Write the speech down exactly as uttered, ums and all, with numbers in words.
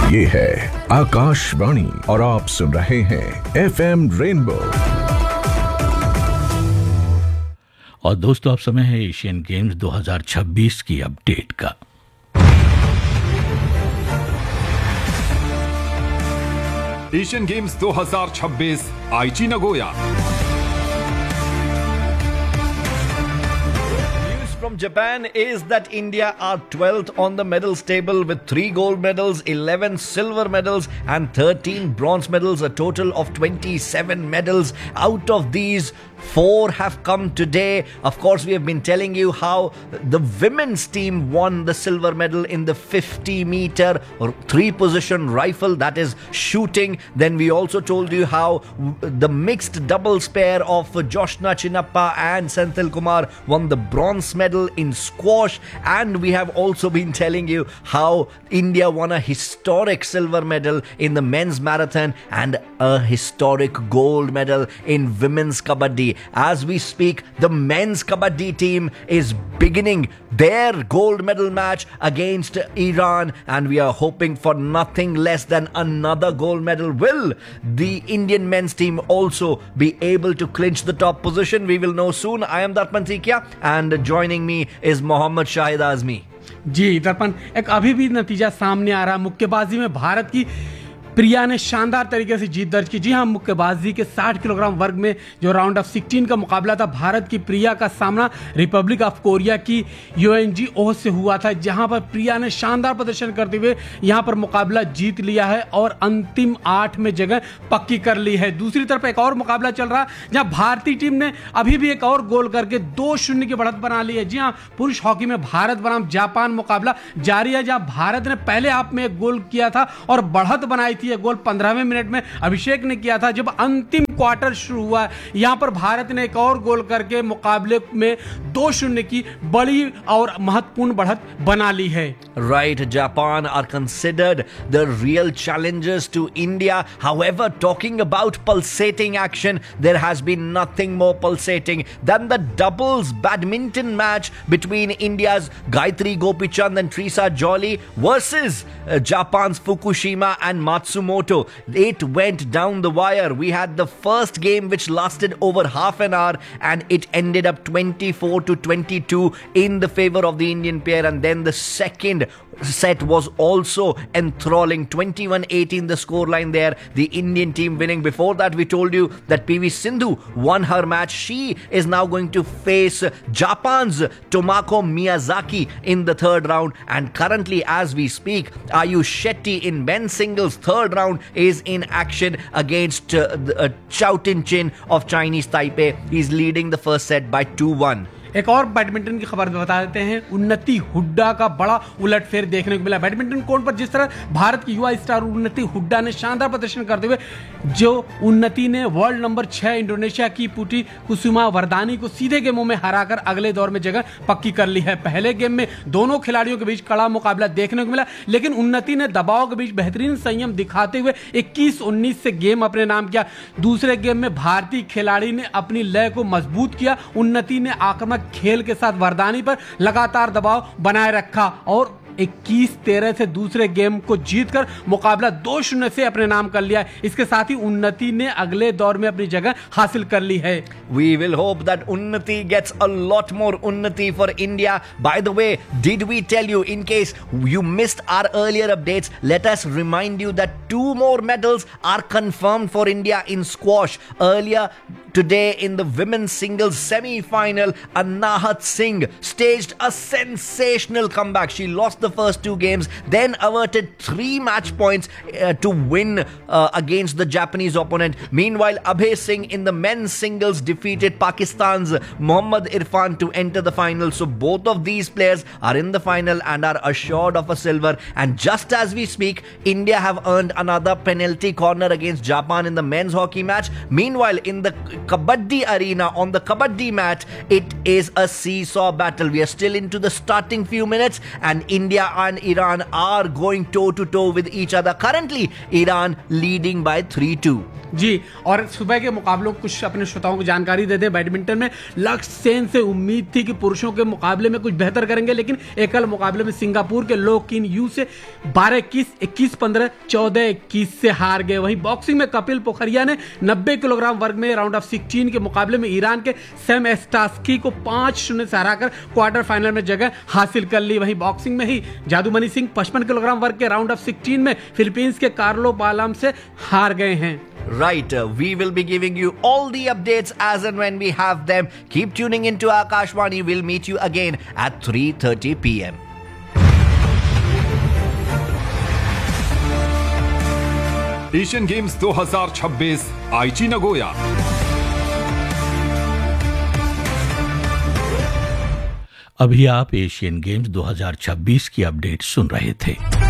ये है आकाशवाणी और आप सुन रहे हैं एफ एम रेनबो। और दोस्तों, अब समय है एशियन गेम्स दो हज़ार छब्बीस की अपडेट का। एशियन गेम्स दो हज़ार छब्बीस आईची Nagoya. From Japan is that India are twelfth on the medals table with three gold medals, eleven silver medals and thirteen bronze medals, a total of twenty-seven medals. Out of these, four have come today. Of course, we have been telling you how the women's team won the silver medal in the fifty meter three position rifle, that is shooting. Then we also told you how the mixed doubles pair of Joshna Chinnappa and Senthil Kumar won the bronze medal in squash, and we have also been telling you how India won a historic silver medal in the men's marathon and a historic gold medal in women's kabaddi. As we speak, the men's kabaddi team is beginning their gold medal match against Iran, and we are hoping for nothing less than another gold medal. Will the Indian men's team also be able to clinch the top position? We will know soon. I am Darpan Tikia, and joining me is Mohammad Shahid Azmi. जी दर्पण, एक अभी भी नतीजा सामने आ रहा है। मुक्केबाजी में भारत की प्रिया ने शानदार तरीके से जीत दर्ज की। जी हाँ, मुक्केबाजी के साठ किलोग्राम वर्ग में जो राउंड ऑफ सोलह का मुकाबला था, भारत की प्रिया का सामना रिपब्लिक ऑफ कोरिया की यूएनजी ओह से हुआ था, जहां पर प्रिया ने शानदार प्रदर्शन करते हुए यहां पर मुकाबला जीत लिया है और अंतिम आठ में जगह पक्की कर ली है। दूसरी तरफ एक और मुकाबला चल रहा है जहां भारतीय टीम ने अभी भी एक और गोल करके दो शून्य की बढ़त बना ली है। जी हाँ, पुरुष हॉकी में भारत बनाम जापान मुकाबला जारी है, जहां भारत ने पहले हाफ में एक गोल किया था और बढ़त बनाई थी। ये गोल पंद्रहवें मिनट में अभिषेक ने किया था। जब अंतिम क्वार्टर शुरू हुआ, यहां पर भारत ने एक और गोल करके मुकाबले में दो शून्य की बड़ी और महत्वपूर्ण बढ़त बना ली है। Right, Japan are considered the real challengers to India. However, talking about pulsating action, there has been nothing more pulsating than the doubles badminton match between India's Gayatri Gopichand and Teresa Jolly versus uh, Japan's Fukushima and Matsumoto. It went down the wire. We had the first game which lasted over half an hour and it ended up twenty-four to twenty-two in the favor of the Indian pair, and then the second set was also enthralling, twenty-one eighteen the scoreline there, the Indian team winning. Before that, we told you that P V Sindhu won her match. She is now going to face Japan's Tomoko Miyazaki in the third round, and currently as we speak, Ayush Shetty in men's singles third round is in action against uh, uh, Chao Tin-chin of Chinese Taipei. He's leading the first set by two one. एक और badminton की खबर बता देते हैं। उन्नति हुड्डा का बड़ा उलटफेर देखने को मिला बैडमिंटन कोर्ट पर। जिस तरह भारत की युवा स्टार उन्नति हुड्डा ने शानदार प्रदर्शन करते हुए जो उन्नति ने वर्ल्ड नंबर छह इंडोनेशिया की पुटी कुसुमा वरदानी को सीधे गेमों में हराकर अगले दौर में जगह पक्की कर ली है। पहले गेम में दोनों खिलाड़ियों के बीच कड़ा मुकाबला देखने को मिला, लेकिन उन्नति ने दबाव के बीच बेहतरीन संयम दिखाते हुए इक्कीस उन्नीस से गेम अपने नाम किया। दूसरे गेम में भारतीय खिलाड़ी ने अपनी लय को मजबूत किया। उन्नति ने आक्रामक खेल के साथ वरदानी पर लगातार दबाव बनाए रखा और इक्कीस तेरह से दूसरे गेम को जीतकर मुकाबला दो शून्य से अपने नाम कर लिया है। इसके साथ ही उन्नति ने अगले दौर में अपनी जगह हासिल कर ली है। We will hope that Unnati gets a lot more Unnati for India. By the way, did we tell you, in case you missed our earlier updates, let us remind you that two more medals are confirmed for India in squash. Earlier today in the women's singles semi-final, Anahat Singh staged a sensational comeback. She lost the first two games, then averted three match points uh, to win uh, against the Japanese opponent. Meanwhile, Abhay Singh in the men's singles defeated Pakistan's Mohammad Irfan to enter the final. So both of these players are in the final and are assured of a silver. And just as we speak, India have earned another penalty corner against Japan in the men's hockey match. Meanwhile, in the Kabaddi arena, on the Kabaddi mat, it is a seesaw battle. We are still into the starting few minutes and India and Iran are going toe to toe with each other. Currently, Iran leading by three two. जी, और सुबह के मुकाबलों कुछ अपने श्रोताओं को जानकारी दे दें। बैडमिंटन में लक्ष्य सेन से उम्मीद थी कि पुरुषों के मुकाबले में कुछ बेहतर करेंगे, लेकिन एकल मुकाबले में सिंगापुर के लो किन यू से बारह इक्कीस, इक्कीस पंद्रह, चौदह इक्कीस से हार गए। वहीं बॉक्सिंग में कपिल पोखरिया ने नब्बे किलोग्राम वर्ग में राउंड ऑफ सिक्सटीन के मुकाबले में ईरान के सैम एस्टास्की को पांच शून्य से हराकर क्वार्टर फाइनल में जगह हासिल कर ली। वहीं बॉक्सिंग में ही जादूमनी सिंह पचपन किलोग्राम वर्ग के राउंड ऑफ सिक्सटीन में फिलीपींस के कार्लो बालाम से हार गए हैं। Right, uh, we will be giving you all the updates as and when we have them. Keep tuning into Akashvani. We'll meet you again at three thirty p m Asian games दो हज़ार छब्बीस आईची Nagoya. अभी आप Asian games दो हज़ार छब्बीस की अपडेट सुन रहे थे।